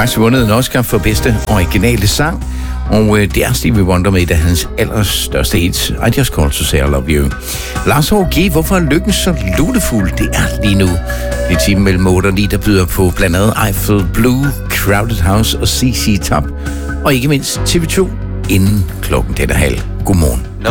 faktisk vundet en Oscar for bedste originale sang, og det er Stevie Wonder med et af hans allerstørste hits, I Just Called to Say I Love You. Lars H.G., hvorfor er lykken så lutefuld? Det er lige nu. Det er timen mellem 8 og 9, der byder på blandt andet Eiffel Blue, Crowded House og CC Top, og ikke mindst TV2 inden klokken 10:30. Godmorgen. No